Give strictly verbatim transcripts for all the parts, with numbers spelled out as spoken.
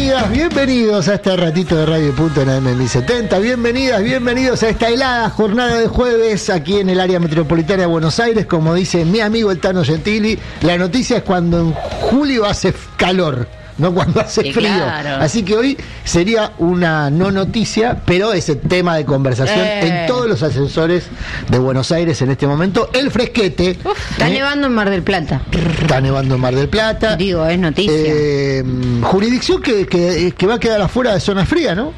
Bienvenidas, bienvenidos a este ratito de Radio Punto en A M mil setenta. Bienvenidas, bienvenidos a esta helada jornada de jueves aquí en el área metropolitana de Buenos Aires. Como dice mi amigo el Tano Gentili, la noticia es cuando en julio hace calor, no cuando hace sí, frío. Claro. Así que hoy sería una no noticia, pero ese tema de conversación eh. en todos los ascensores de Buenos Aires en este momento. El fresquete. Uf, está ¿eh? nevando en Mar del Plata. Está nevando en Mar del Plata. Digo, es noticia. Eh, jurisdicción que, que, que va a quedar afuera de zona fría, ¿no?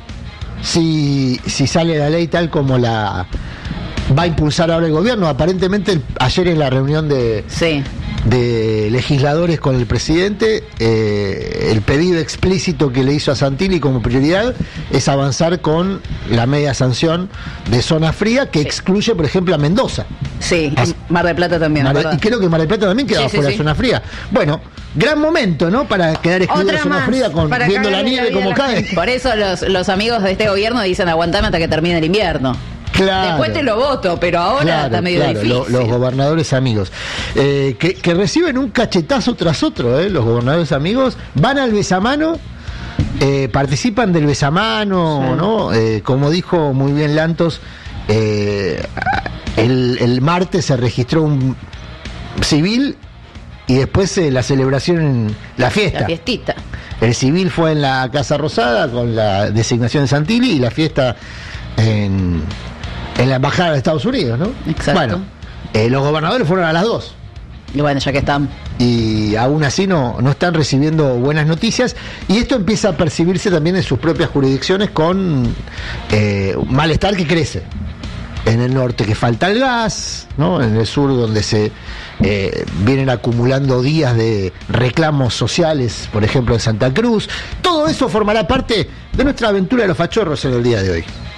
Si, si sale la ley tal como la va a impulsar ahora el gobierno. Aparentemente el, ayer en la reunión de... Sí. de legisladores con el presidente, eh, el pedido explícito que le hizo a Santilli como prioridad es avanzar con la media sanción de zona fría que sí. excluye, por ejemplo, a Mendoza. Sí, As- Mar del Plata también. Mar- ¿verdad? y creo que Mar del Plata también quedaba Sí, sí, fuera sí. de zona fría. Bueno, gran momento, ¿no? Para quedar excluido de Otra zona más, fría con, para viendo la cagarle nieve vida a como la cae. gente. Por eso los, los amigos de este gobierno dicen aguantame hasta que termine el invierno. Claro. Después te lo voto, pero ahora Claro, está medio claro, difícil. lo- los gobernadores amigos eh, que, que reciben un cachetazo tras otro, eh, los gobernadores amigos van al besamano, eh, participan del besamano, Sí. ¿no? Eh, como dijo muy bien Lantos, eh, el, el martes se registró un civil y después eh, la celebración en la fiesta. La fiestita. El civil fue en la Casa Rosada con la designación de Santilli y la fiesta en, en la Embajada de Estados Unidos, ¿no? Exacto. Bueno, eh, los gobernadores fueron a las dos Y bueno, ya que están. y aún así no, no están recibiendo buenas noticias y esto empieza a percibirse también en sus propias jurisdicciones con eh, un malestar que crece. En el norte que falta el gas, ¿no? En el sur donde se eh, vienen acumulando días de reclamos sociales, por ejemplo en Santa Cruz. Todo eso formará parte de nuestra aventura de los fachorros en el día de hoy.